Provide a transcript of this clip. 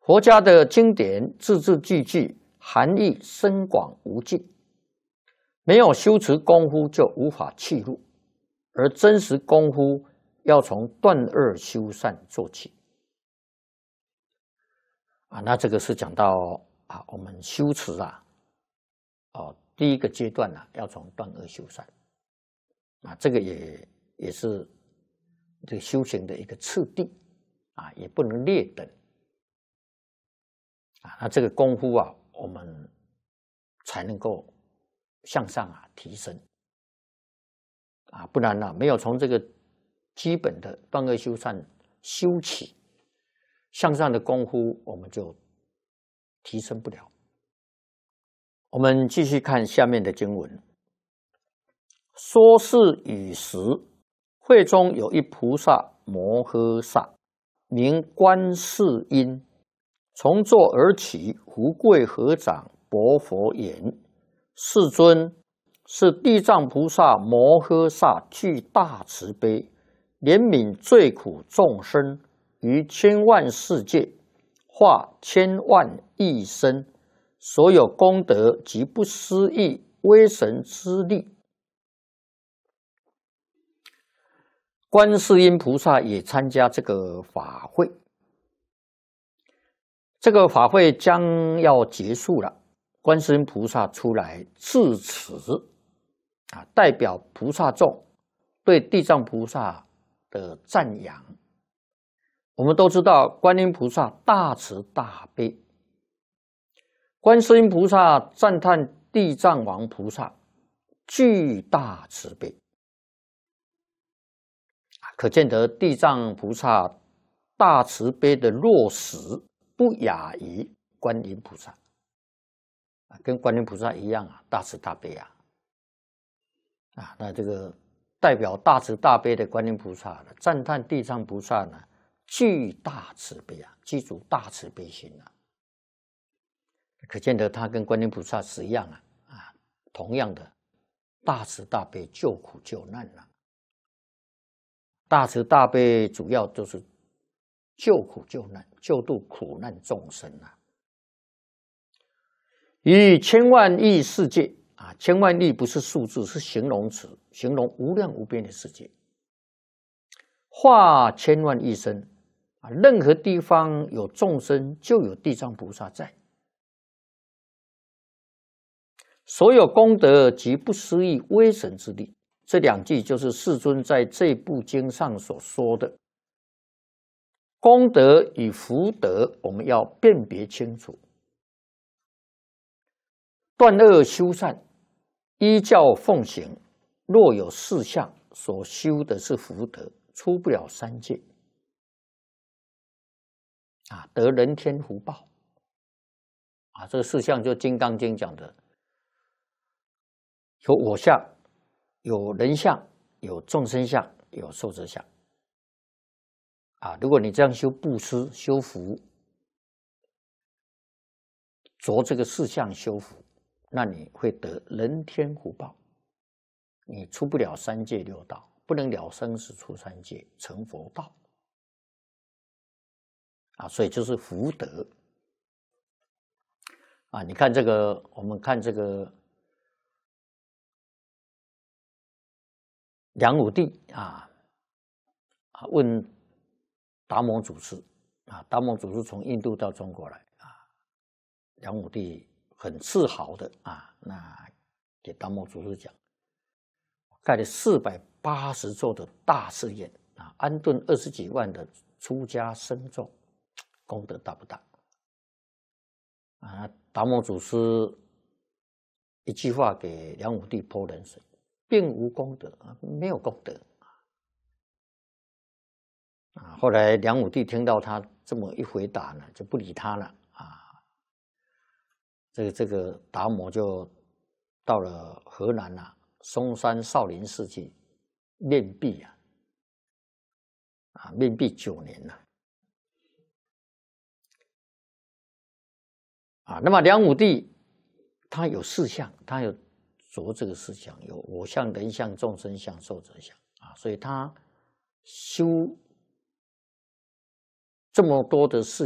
佛家的经典字字句句含义深广无尽，没有修持功夫就无法契入，而真实功夫要从断恶修善做起。那这个是讲到我们修持第一个阶段要从断恶修善这个也是这个修行的一个次第也不能劣等那这个功夫我们才能够向上提升不然没有从这个基本的断恶修善修起，向上的功夫我们就提升不了。我们继续看下面的经文。说是与时，会中有一菩萨摩诃萨，名观世音，从座而起，福贵合掌，薄佛言：世尊，是地藏菩萨摩诃萨具大慈悲，怜悯罪苦众生，于千万世界化千万亿身，所有功德及不思议威神之力。观世音菩萨也参加这个法会，这个法会将要结束了，观世音菩萨出来致辞代表菩萨众对地藏菩萨的赞扬。我们都知道观音菩萨大慈大悲，观世音菩萨赞叹地藏王菩萨具大慈悲可见得地藏菩萨大慈悲的落实不亚于观音菩萨跟观音菩萨一样大慈大悲那这个代表大慈大悲的观音菩萨赞叹地藏菩萨呢具大慈悲具足大慈悲心可见得他跟观音菩萨是一样同样的大慈大悲救苦救难大慈大悲主要就是救苦救难，救度苦难众生于千万亿世界千万亿不是数字，是形容词，形容无量无边的世界，化千万亿身任何地方有众生就有地藏菩萨在，所有功德及不思议威神之力。这两句就是世尊在这部经上所说的功德与福德，我们要辨别清楚。断恶修善，依教奉行，若有四相，所修的是福德，出不了三界得人天福报这个四相就《金刚经》讲的，有我相，有人相，有众生相，有寿者相如果你这样修布施修福，着这个四相修福，那你会得人天福报，你出不了三界六道，不能了生死出三界成佛道所以就是福德你看这个，我们看这个梁武帝问达摩祖师达摩祖师从印度到中国来梁武帝很自豪的那给达摩祖师讲，盖了480座的大寺院安顿20几万的出家僧众，功德大不大达摩祖师一句话给梁武帝泼冷水，并无功德没有功德后来梁武帝听到他这么一回答呢，就不理他了这个达摩就到了河南嵩山少林寺去面壁面壁9年那么梁武帝他有四相，他有着这个四相，有我相、人相、众生相、寿者相所以他修这么多的事